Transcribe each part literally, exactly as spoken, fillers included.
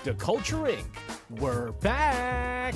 The Culture Incorporated. We're back!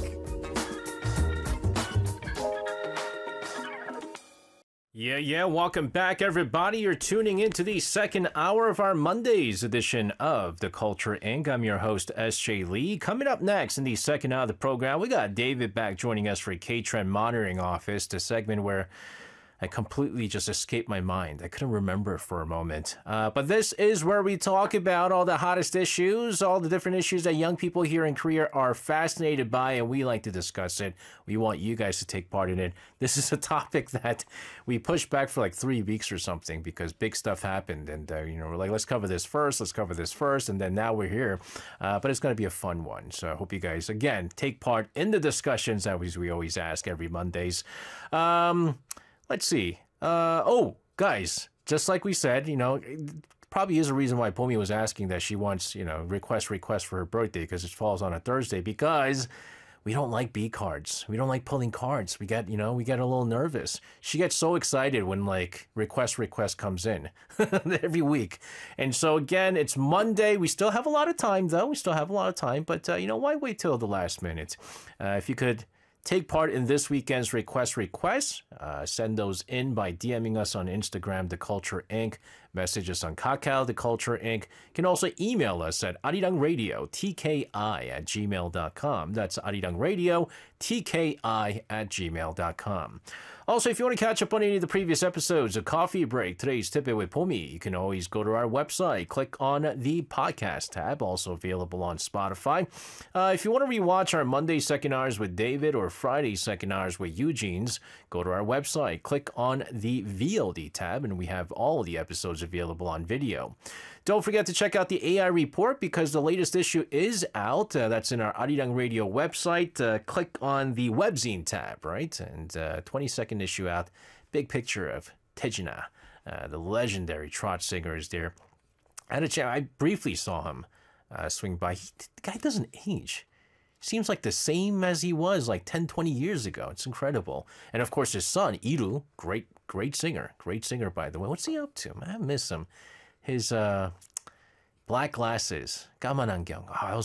Yeah, yeah, welcome back, everybody. You're tuning into the second hour of our Mondays edition of The Culture Incorporated. I'm your host, S J Lee. Coming up next in the second hour of the program, we got David back joining us for K-Trend Monitoring Office, the segment where I completely just escaped my mind. I couldn't remember for a moment. Uh, but this is where we talk about all the hottest issues, all the different issues that young people here in Korea are fascinated by, and we like to discuss it. We want you guys to take part in it. This is a topic that we pushed back for like three weeks or something because big stuff happened. And, uh, you know, we're like, let's cover this first, let's cover this first. And then now we're here. Uh, but it's going to be a fun one. So I hope you guys, again, take part in the discussions that we always ask every Mondays. Um... Let's see. Uh, oh, guys, just like we said, you know, it probably is a reason why Pomi was asking that she wants, you know, request, request for her birthday because it falls on a Thursday because we don't like B cards. We don't like pulling cards. We get, you know, we get a little nervous. She gets so excited when like request, request comes in every week. And so again, it's Monday. We still have a lot of time though. We still have a lot of time, but uh, you know, why wait till the last minute? Uh, if you could take part in this weekend's request requests. Uh, send those in by DMing us on Instagram, The Culture Incorporated. Message us on Kakao, The Culture Incorporated. You can also email us at arirangradio, T K I at gmail dot com. That's arirangradio, T K I at gmail dot com. Also, if you want to catch up on any of the previous episodes of Coffee Break, Today's Tip with Pomi, you can always go to our website, click on the podcast tab, also available on Spotify. Uh, if you want to rewatch our Monday second hours with David or Friday second hours with Eugene's, go to our website, click on the V O D tab, and we have all the episodes available on video. Don't forget to check out the A I report because the latest issue is out. Uh, that's in our Arirang Radio website. Uh, click on the webzine tab, right? And uh, twenty-second issue out. Big picture of Taejina, uh, the legendary trot singer, is there. I had a chance. I briefly saw him uh, swing by. He, the guy doesn't age. Seems like the same as he was like ten, twenty years ago. It's incredible. And of course, his son, Iru, great, great singer. Great singer, by the way. What's he up to? I miss him. His uh, black glasses, 가만 안경. Oh, I was